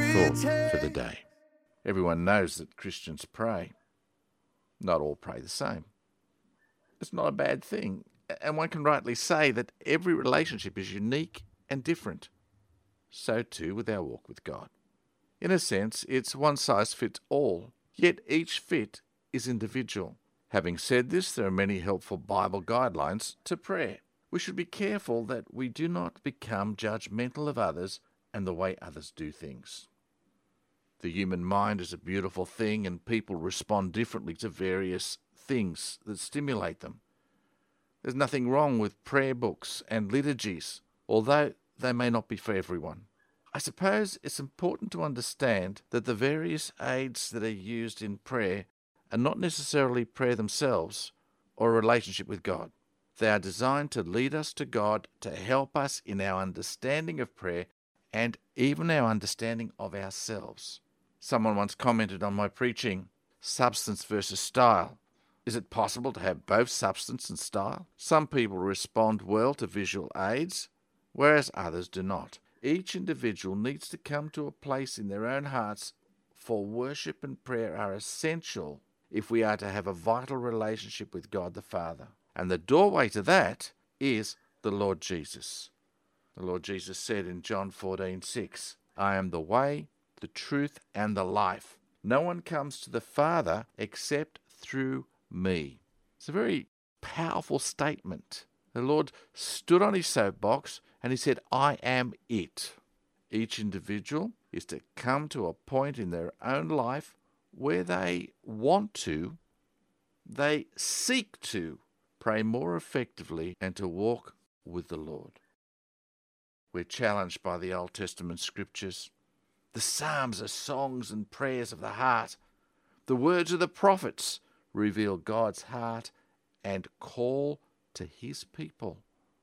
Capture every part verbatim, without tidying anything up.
thought for the day. Everyone knows that Christians pray. Not all pray the same. It's not a bad thing, and one can rightly say that every relationship is unique and different. So too with our walk with God. In a sense, it's one size fits all, yet each fit is individual. Having said this, there are many helpful Bible guidelines to prayer. We should be careful that we do not become judgmental of others and the way others do things. The human mind is a beautiful thing, and people respond differently to various things that stimulate them. There's nothing wrong with prayer books and liturgies, although they may not be for everyone. I suppose it's important to understand that the various aids that are used in prayer are not necessarily prayer themselves or a relationship with God. They are designed to lead us to God, to help us in our understanding of prayer and even our understanding of ourselves. Someone once commented on my preaching, substance versus style. Is it possible to have both substance and style? Some people respond well to visual aids, whereas others do not. Each individual needs to come to a place in their own hearts, for worship and prayer are essential if we are to have a vital relationship with God the Father. And the doorway to that is the Lord Jesus. The Lord Jesus said in John fourteen six, I am the way, the truth, and the life. No one comes to the Father except through me. It's a very powerful statement. The Lord stood on his soapbox and he said, I am it. Each individual is to come to a point in their own life where they want to, they seek to pray more effectively and to walk with the Lord. We're challenged by the Old Testament scriptures. The Psalms are songs and prayers of the heart. The words of the prophets reveal God's heart and call to his people.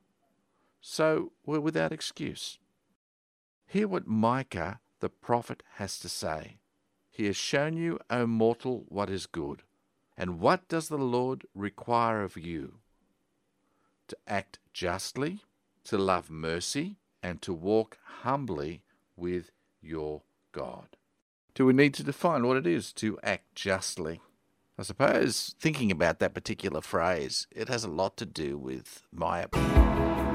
So we're without excuse. Hear what Micah the prophet has to say. He has shown you, O mortal, what is good. And what does the Lord require of you? To act justly, to love mercy, and to walk humbly with your God. Do we need to define what it is to act justly? I suppose, thinking about that particular phrase, it has a lot to do with my opinion.